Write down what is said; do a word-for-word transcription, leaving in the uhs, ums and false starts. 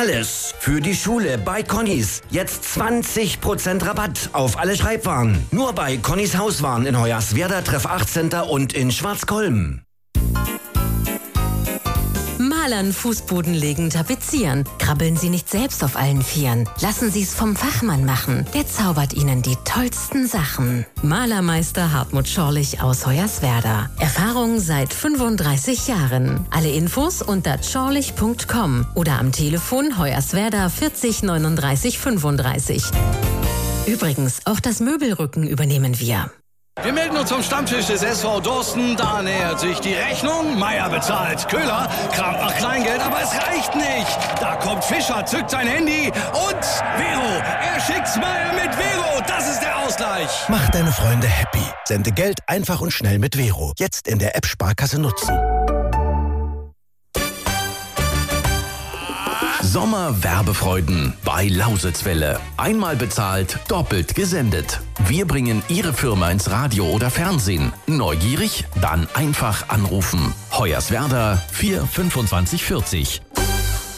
Alles für die Schule bei Connys. Jetzt zwanzig Prozent Rabatt auf alle Schreibwaren. Nur bei Connys Hauswaren in Hoyerswerda, Treff acht Center und in Schwarzkolben. Malern, Fußboden legen, tapezieren. Krabbeln Sie nicht selbst auf allen Vieren. Lassen Sie es vom Fachmann machen. Der zaubert Ihnen die tollsten Sachen. Malermeister Hartmut Schorlich aus Hoyerswerda. Erfahrung seit fünfunddreißig Jahren. Alle Infos unter schorlich punkt com oder am Telefon Hoyerswerda vierzig neununddreißig fünfunddreißig. Übrigens, auch das Möbelrücken übernehmen wir. Wir melden uns vom Stammtisch des S V Dorsten. Da nähert sich die Rechnung. Meier bezahlt. Köhler kramt nach Kleingeld, aber es reicht nicht. Da kommt Fischer, zückt sein Handy und Vero. Er schickt's Meier mit Vero. Das ist der Ausgleich. Mach deine Freunde happy. Sende Geld einfach und schnell mit Vero. Jetzt in der App Sparkasse nutzen. Sommer-Werbefreuden bei Lausitzwelle. Einmal bezahlt, doppelt gesendet. Wir bringen Ihre Firma ins Radio oder Fernsehen. Neugierig? Dann einfach anrufen. Hoyerswerda vier fünfundzwanzig vierzig.